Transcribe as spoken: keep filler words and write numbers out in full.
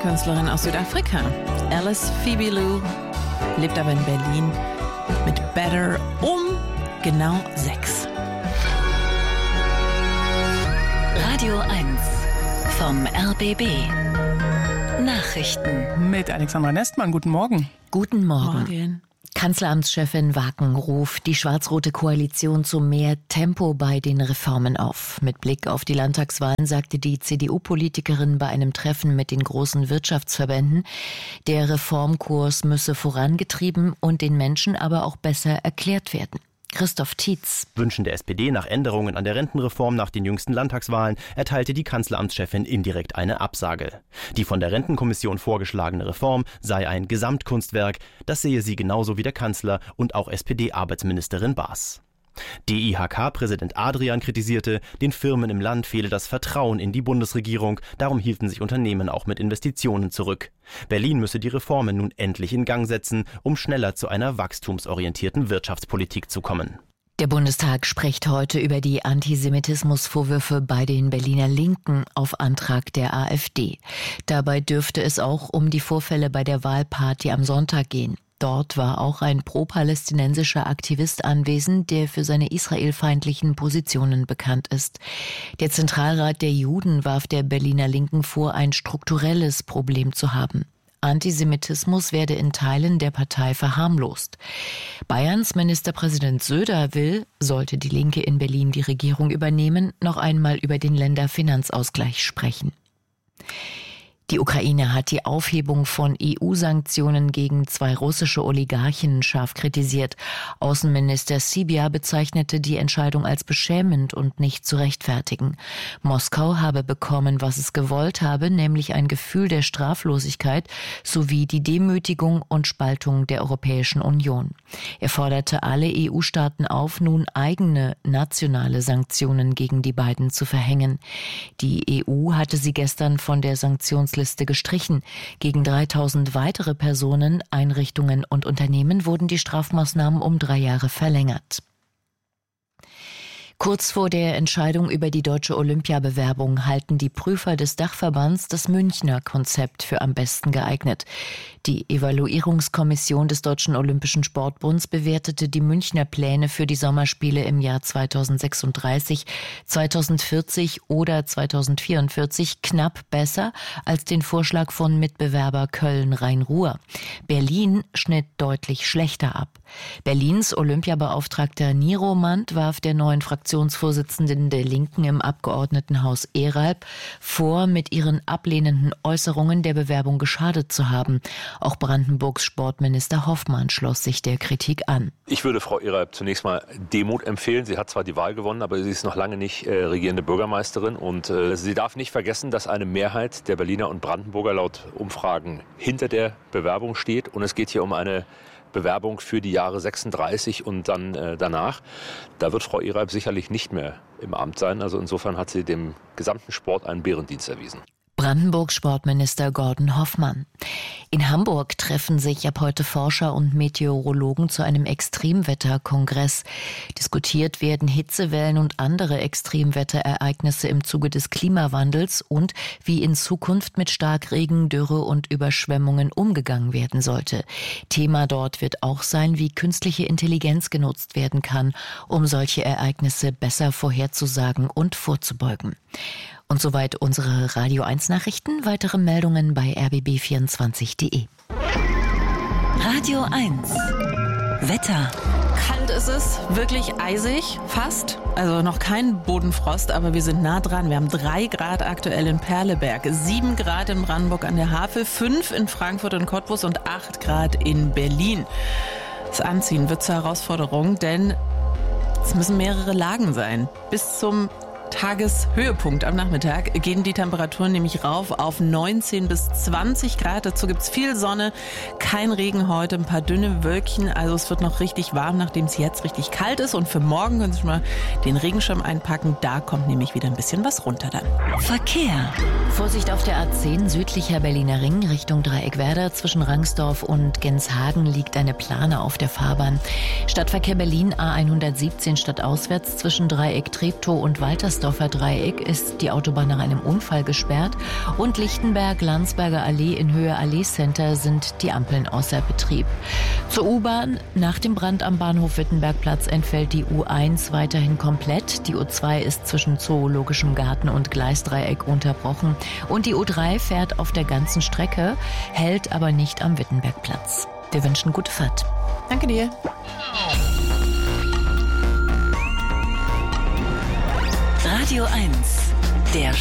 Künstlerin aus Südafrika. Alice Phoebe Lou lebt aber in Berlin mit Better um genau sechs. Radio eins vom R B B. Nachrichten. Mit Alexandra Nestmann. Guten Morgen. Guten Morgen. Morgen. Kanzleramtschefin Waken ruft die schwarz-rote Koalition zu mehr Tempo bei den Reformen auf. Mit Blick auf die Landtagswahlen sagte die C D U-Politikerin bei einem Treffen mit den großen Wirtschaftsverbänden, der Reformkurs müsse vorangetrieben und den Menschen aber auch besser erklärt werden. Christoph Tietz. Wünschen der S P D nach Änderungen an der Rentenreform nach den jüngsten Landtagswahlen erteilte die Kanzleramtschefin indirekt eine Absage. Die von der Rentenkommission vorgeschlagene Reform sei ein Gesamtkunstwerk, das sehe sie genauso wie der Kanzler und auch S P D-Arbeitsministerin Baas. D I H K-Präsident Adrian kritisierte, den Firmen im Land fehle das Vertrauen in die Bundesregierung, darum hielten sich Unternehmen auch mit Investitionen zurück. Berlin müsse die Reformen nun endlich in Gang setzen, um schneller zu einer wachstumsorientierten Wirtschaftspolitik zu kommen. Der Bundestag spricht heute über die Antisemitismusvorwürfe bei den Berliner Linken auf Antrag der AfD. Dabei dürfte es auch um die Vorfälle bei der Wahlparty am Sonntag gehen. Dort war auch ein pro-palästinensischer Aktivist anwesend, der für seine israelfeindlichen Positionen bekannt ist. Der Zentralrat der Juden warf der Berliner Linken vor, ein strukturelles Problem zu haben. Antisemitismus werde in Teilen der Partei verharmlost. Bayerns Ministerpräsident Söder will, sollte die Linke in Berlin die Regierung übernehmen, noch einmal über den Länderfinanzausgleich sprechen. Die Ukraine hat die Aufhebung von E U-Sanktionen gegen zwei russische Oligarchen scharf kritisiert. Außenminister Sybiha bezeichnete die Entscheidung als beschämend und nicht zu rechtfertigen. Moskau habe bekommen, was es gewollt habe, nämlich ein Gefühl der Straflosigkeit sowie die Demütigung und Spaltung der Europäischen Union. Er forderte alle E U-Staaten auf, nun eigene nationale Sanktionen gegen die beiden zu verhängen. Die E U hatte sie gestern von der Sanktionsliste gestrichen. Gegen dreitausend weitere Personen, Einrichtungen und Unternehmen wurden die Strafmaßnahmen um drei Jahre verlängert. Kurz vor der Entscheidung über die deutsche Olympiabewerbung halten die Prüfer des Dachverbands das Münchner Konzept für am besten geeignet. Die Evaluierungskommission des Deutschen Olympischen Sportbunds bewertete die Münchner Pläne für die Sommerspiele im Jahr zweitausendsechsunddreißig, zweitausendvierzig oder zweitausendvierundvierzig knapp besser als den Vorschlag von Mitbewerber Köln-Rhein-Ruhr. Berlin schnitt deutlich schlechter ab. Berlins Olympiabeauftragter Niro Mand warf der neuen Fraktionsvorsitzenden der Linken im Abgeordnetenhaus Eralb vor, mit ihren ablehnenden Äußerungen der Bewerbung geschadet zu haben. Auch Brandenburgs Sportminister Hoffmann schloss sich der Kritik an. Ich würde Frau Eralb zunächst mal Demut empfehlen. Sie hat zwar die Wahl gewonnen, aber sie ist noch lange nicht äh, regierende Bürgermeisterin. Und äh, sie darf nicht vergessen, dass eine Mehrheit der Berliner und Brandenburger laut Umfragen hinter der Bewerbung steht. Und es geht hier um eine Bewerbung für die Jahre sechsunddreißig und dann äh, danach. Da wird Frau Eralb sicherlich nicht mehr im Amt sein. Also insofern hat sie dem gesamten Sport einen Bärendienst erwiesen. Brandenburgs Sportminister Gordon Hoffmann. In Hamburg treffen sich ab heute Forscher und Meteorologen zu einem Extremwetterkongress. Diskutiert werden Hitzewellen und andere Extremwetterereignisse im Zuge des Klimawandels und wie in Zukunft mit Starkregen, Dürre und Überschwemmungen umgegangen werden sollte. Thema dort wird auch sein, wie künstliche Intelligenz genutzt werden kann, um solche Ereignisse besser vorherzusagen und vorzubeugen. Und soweit unsere Radio eins Nachrichten. Weitere Meldungen bei r b b vierundzwanzig punkt d e. Radio eins. Wetter. Kalt ist es, wirklich eisig, fast. Also noch kein Bodenfrost, aber wir sind nah dran. Wir haben drei Grad aktuell in Perleberg, sieben Grad in Brandenburg an der Havel, fünf in Frankfurt und Cottbus und acht Grad in Berlin. Das Anziehen wird zur Herausforderung, denn es müssen mehrere Lagen sein. Bis zum Tageshöhepunkt am Nachmittag gehen die Temperaturen nämlich rauf auf neunzehn bis zwanzig Grad. Dazu gibt's viel Sonne, kein Regen heute, ein paar dünne Wölkchen. Also es wird noch richtig warm, nachdem es jetzt richtig kalt ist. Und für morgen können Sie schon mal den Regenschirm einpacken. Da kommt nämlich wieder ein bisschen was runter dann. Verkehr. Vorsicht auf der A zehn, südlicher Berliner Ring, Richtung Dreieckwerder. Zwischen Rangsdorf und Genshagen liegt eine Plane auf der Fahrbahn. Stadtverkehr Berlin A hundertsiebzehn stadtauswärts zwischen Dreieck Treptow und Waltersdorf Wilmersdorfer Dreieck ist die Autobahn nach einem Unfall gesperrt und Lichtenberg-Landsberger Allee in Höhe Allee Center sind die Ampeln außer Betrieb. Zur U-Bahn: nach dem Brand am Bahnhof Wittenbergplatz entfällt die U eins weiterhin komplett. Die U zwei ist zwischen Zoologischem Garten und Gleisdreieck unterbrochen und die U drei fährt auf der ganzen Strecke, hält aber nicht am Wittenbergplatz. Wir wünschen gute Fahrt. Danke dir. Radio eins, der